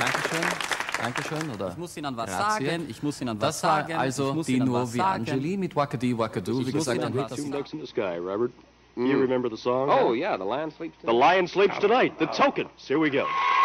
Dankeschön. Dankeschön, oder? Ich muss Ihnen was Grazie. sagen, ich muss Ihnen was Das war sagen. also die Nuovi Angeli mit Wakadi Wakadu. Wie gesagt, ein Hit. Two ducks in the sky, Robert. You remember the song? Oh, yeah, the lion sleeps tonight. The lion sleeps tonight. The Tokens. Here we go.